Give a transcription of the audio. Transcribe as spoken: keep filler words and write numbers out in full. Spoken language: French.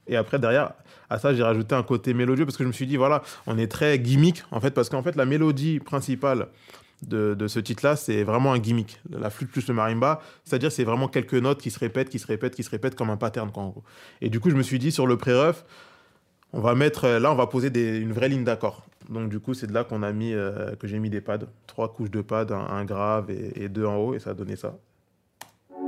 Et après, derrière, à ça, j'ai rajouté un côté mélodieux parce que je me suis dit, voilà, on est très gimmick, en fait, parce qu'en fait, la mélodie principale de, de ce titre-là, c'est vraiment un gimmick. La flûte plus le marimba, c'est-à-dire c'est vraiment quelques notes qui se répètent, qui se répètent, qui se répètent comme un pattern, quoi, en gros. Et du coup, je me suis dit, sur le pré-ref, on va mettre, euh, là, on va poser des- une vraie ligne d'accords. Donc, du coup, c'est de là qu'on a mis, euh, que j'ai mis des pads, trois couches de pads, un, un grave et, et deux en haut, et ça a donné ça.